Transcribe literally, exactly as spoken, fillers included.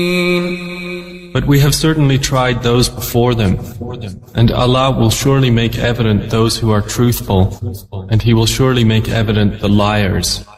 But we have certainly tried those before them, and Allah will surely make evident those who are truthful, and He will surely make evident the liars.